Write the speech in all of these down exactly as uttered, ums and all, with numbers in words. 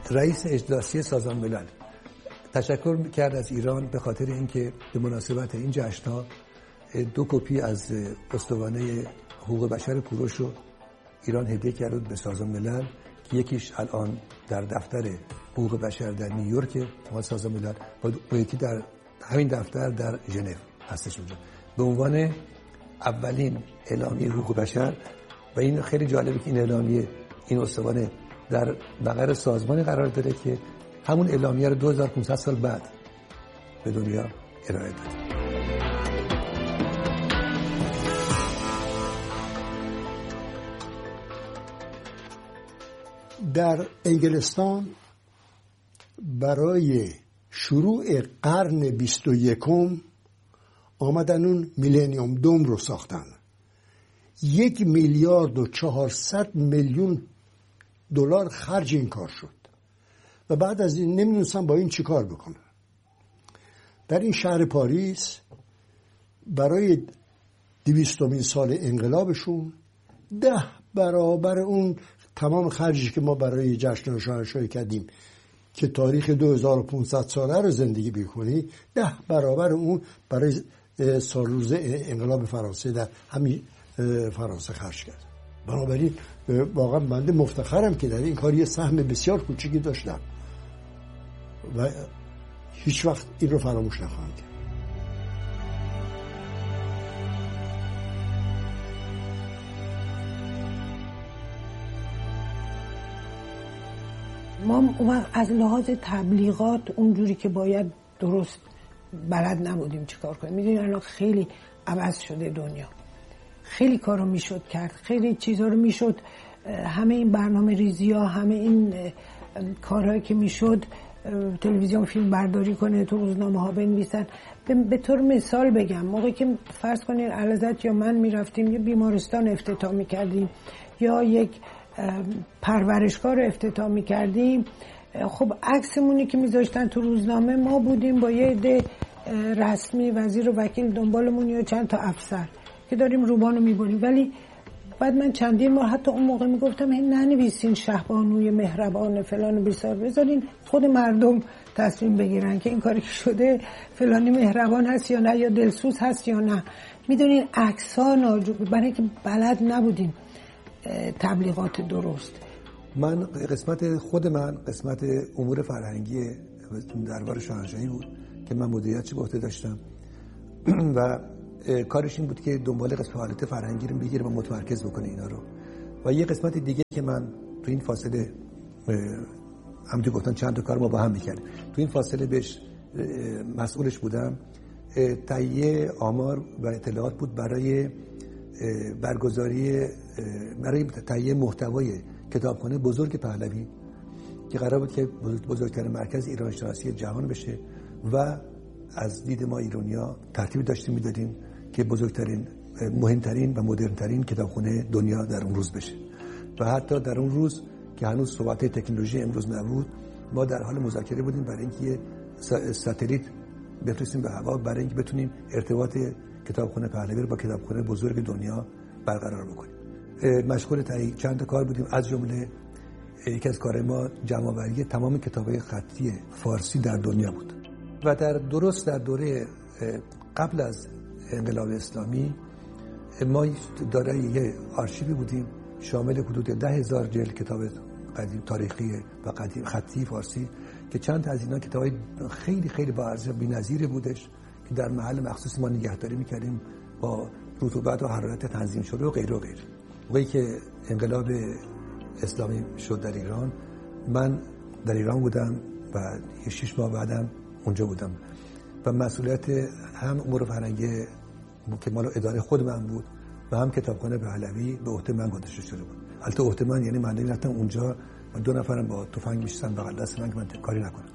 رئیس اجلاسی سازمان ملل تشکر کرد از ایران به خاطر اینکه به مناسبت این جشن‌ها دو کپی از استوانه حقوق بشر کوروش رو ایران هدیه کرد به سازمان ملل که یکیش الان در دفتر حقوق بشر در نیویورک سازمان ملل و یکی در همین دفتر در ژنو هستش اونجا به عنوان اولین اعلامیه حقوق بشر. و این خیلی جالبه که این اعلامیه این استوانه در مقر سازمانی قرار داره که همون اعلامیه رو دو هزار و پانصد سال بعد به دنیا ارائه داده. در انگلستان برای شروع قرن بیست و یکم آمدن اون میلینیوم دوم رو ساختن. یک میلیارد و چهارصد میلیون دلار خرج این کار شد و بعد از این نمیدونستم با این چی کار بکنن. در این شهر پاریس برای دویستمین سال انقلابشون ده برابر اون تمام خرجی که ما برای جشن شاهنشاهی کردیم که تاریخ دو هزار و پانصد ساله رو زندگی بکنی، ده برابر اون برای سال روز انقلاب فرانسه در همین فرانسه خرج کرد. بنابراین واقعا بنده مفتخرم که در این کار یه سهم بسیار کوچیکی داشتم و هیچ وقت این رو فراموش نخواهم کرد. ما از لحاظ تبلیغات اونجوری که باید درست بلد نبودیم چیکار کنیم. میدونید الان خیلی عوض شده دنیا، خیلی کارو میشد کرد، خیلی چیزا رو میشد، همه این برنامه ریزی ها، همه این کارهایی که میشد تلویزیون فیلم برداری کنه، تو روزنامه ها بنویسن. به طور مثال بگم موقعی که فرض کنین علازت یا من میرفتیم یه بیمارستان افتتاح میکردیم یا یک پرورشگاه رو افتتاح میکردیم، خب عکسمونی که میذاشتن تو روزنامه ما بودیم با یه عده رسمی، وزیر و وکیل دنبالمون یا چند تا افسر که داریم روبانو میبریم. ولی بعد من چندین بار حتی اون موقع میگفتم این ننویسین شهبانوی مهربان فلان و بیسار، بذارین خود مردم تصمیم بگیرن که این کاری که شده فلانی مهربان هست یا نه، یا دلسوز هست یا نه. میدونین عکس‌ها ناجور برای که بلد نبودیم تبلیغات درست. من قسمت خود من قسمت امور فرهنگی دربار شاهنشاهی بود که من مدیریتش به عهده داشتم و کارش این بود که دنبال قسمت حالت فرهنگی رو بگیره و متمرکز بکنه اینا رو. و یه قسمت دیگه که من تو این فاصله همونطور گفتن چند تا کار ما با هم می‌کردیم، تو این فاصله بهش مسئولش بودم، تهیه آمار و اطلاعات بود برای برگزاری برای تهیه محتوای کتابخانه بزرگ پهلوی که قرار بود که بزرگترین مرکز ایران شناسی جهان بشه و از دید ما ایرانی‌ها ترتیب داشتیم میدادیم که بزرگترین، مهمترین و مدرنترین کتابخانه دنیا در اون روز بشه. و حتی در اون روز که هنوز صحبت تکنولوژی امروز نبود، ما در حال مذاکره بودیم برای اینکه ساتلیت بفرستیم به هوا برای اینکه بتونیم ارتباط کتابخانه پهلوی رو با کتابخانه بزرگ دنیا برقرار بکنیم. مشغول تهیه چند تا کار بودیم، از جمله یکی از کار ما جمع‌آوری تمام کتاب‌های خطی فارسی در دنیا بود. و در درست در دوره قبل از انقلاب اسلامی ما دارای یه آرشیوی بودیم شامل حدود ده هزار جلد کتاب قدیم تاریخی و قدیم خطی فارسی که چند تا از اینا کتابای خیلی خیلی با ارزش بی‌نظیری بودش که در محل مخصوص ما نگهداری می‌کردیم با رطوبت و حرارت تنظیم شده و غیره و غیره. موقعی که انقلاب اسلامی شد در ایران، من در ایران بودم و شش ماه بعدم اونجا بودم و مسئولیت هم امور فرهنگی که مال اداره خود من بود و هم کتابخانه پهلوی به عهده من گذاشته شده بود. البته عهده من یعنی من رفتم اونجا و دو نفرم با تفنگ می‌شستن بغل دست من که من کاری نکنم.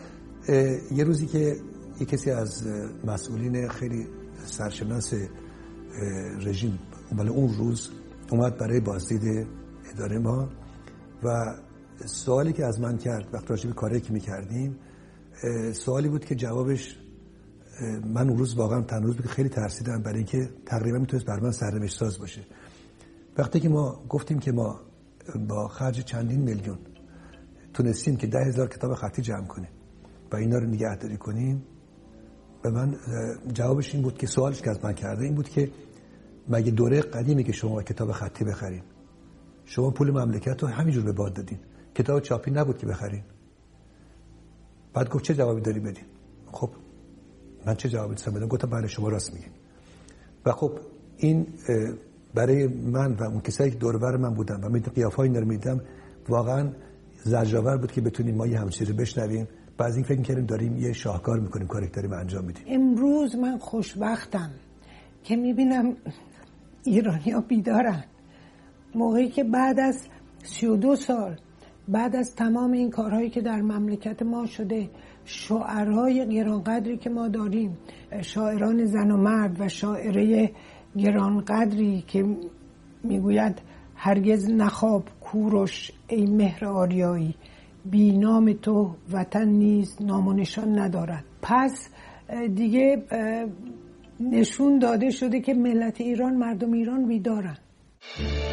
یه روزی که یک کسی از مسئولین خیلی سرشناس رژیم مال اون روز اومد برای بازدید اداره ما و سوالی که از من کرد وقت راجع به کاری که می‌کردیم، سوالی بود که جوابش من اون روز واقعا تنها روز بود که خیلی ترسیدم برای اینکه تقریبا میتونست بر من سرنوشت ساز باشه. وقتی که ما گفتیم که ما با خرج چندین میلیون تونستیم که ده هزار کتاب خطی جمع کنیم و اینا رو نگهداری کنیم، به من جوابش این بود که سوالش که از من کرده این بود که مگه دوره قدیمی که شما کتاب خطی بخرین، شما پول مملکت رو همینجور به باد دادین، کتاب چاپی نبود که بخرین. بعد گفت چه جوابی داری بدین؟ خب من چه جوابی دستم بدم؟ گفتم بله شما راست میگین. و خب این برای من و اون کسایی که دور و بر من بودن و من قیافه‌ای اینا رو می‌دیدم واقعا زجرآور بود که بتونیم ما یه همچین رو بشنویم. بعضی این فکر می‌کردیم داریم یه شاهکار می‌کنیم، کاری داریم انجام میدیم. امروز من خوشبختم که می‌بینم ایرانی‌ها بیدارن. موقعی که بعد از سی و دو سال بعد از تمام این کارهایی که در مملکت ما شده، شاعرای گرانقدری که ما داریم، شاعران زن و مرد و شاعره گرانقدری که میگوید هرگز نخواب کوروش ای مهر آریایی، بی نام تو وطن نیز نام و نشان ندارد. پس دیگه نشون داده شده که ملت ایران، مردم ایران بیدارن.